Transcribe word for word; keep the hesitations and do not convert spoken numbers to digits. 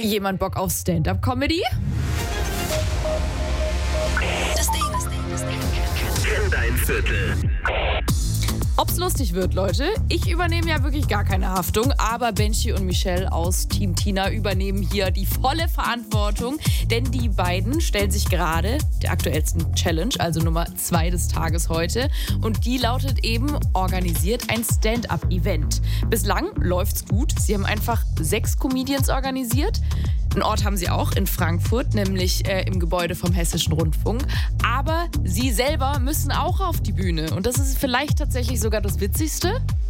Jemand Bock auf Stand-up-Comedy? Das Ding, das Ding, das Ding. Kenn dein Viertel. Ob's lustig wird, Leute. Ich übernehme ja wirklich gar keine Haftung, aber Benji und Michelle aus Team Tina übernehmen hier die volle Verantwortung, denn die beiden stellen sich gerade der aktuellsten Challenge, also Nummer zwei des Tages heute, und die lautet eben, organisiert ein Stand-up-Event. Bislang läuft's gut. Sie haben einfach sechs Comedians organisiert. Einen Ort haben sie auch in Frankfurt, nämlich äh, im Gebäude vom Hessischen Rundfunk. Aber sie selber müssen auch auf die Bühne. Und das ist vielleicht tatsächlich sogar das Witzigste.